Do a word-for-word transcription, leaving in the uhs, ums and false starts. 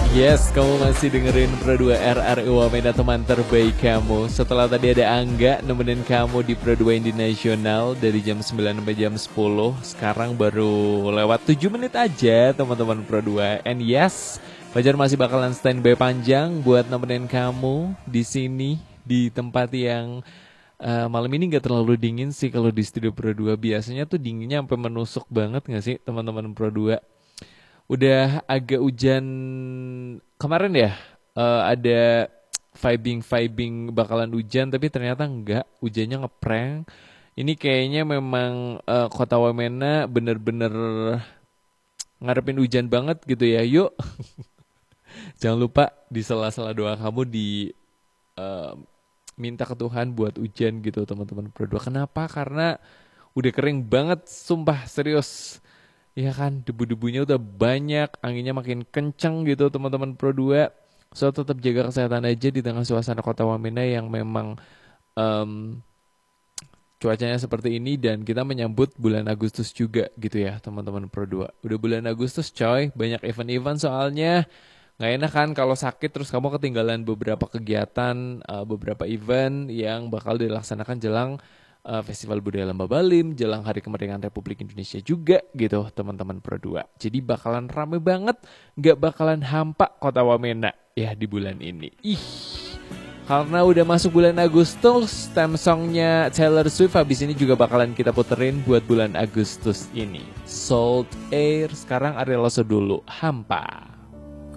Yes, kamu masih dengerin Pro dua R R U Wamena, teman terbaik kamu. Setelah tadi ada Angga nemenin kamu di Pro dua Indie Nasional dari jam sembilan sampai jam sepuluh. Sekarang baru lewat tujuh menit aja teman-teman Pro dua. And yes, Fajar masih bakalan standby panjang buat nemenin kamu di sini di tempat yang uh, malam ini gak terlalu dingin sih. Kalau di studio Pro dua biasanya tuh dinginnya sampai menusuk banget gak sih teman-teman Pro dua? Udah agak hujan kemarin ya, eh, ada vibing-vibing bakalan hujan, tapi ternyata enggak, hujannya ngeprank. Ini kayaknya memang eh, kota Wamena bener-bener ngarepin hujan banget gitu ya. Yuk, jangan lupa di sela-sela doa kamu di eh, minta ke Tuhan buat hujan gitu teman-teman berdua. Kenapa? Karena udah kering banget, sumpah serius. Iya kan, debu-debunya udah banyak, anginnya makin kenceng gitu teman-teman Pro dua. So tetap jaga kesehatan aja di tengah suasana kota Wamena yang memang em, cuacanya seperti ini. Dan kita menyambut bulan Agustus juga gitu ya teman-teman Pro dua. Udah bulan Agustus coy, banyak event-event soalnya. Nggak enak kan kalau sakit terus kamu ketinggalan beberapa kegiatan, uh, beberapa event yang bakal dilaksanakan jelang uh, Festival Budaya Lembah Balim, jelang Hari Kemerdekaan Republik Indonesia juga gitu teman-teman Pro dua. Jadi bakalan rame banget, nggak bakalan hampa kota Wamena ya di bulan ini. Ih, karena udah masuk bulan Agustus, theme songnya Taylor Swift habis ini juga bakalan kita puterin buat bulan Agustus ini. Salt Air, sekarang Ariel Lasso dulu, Hampa.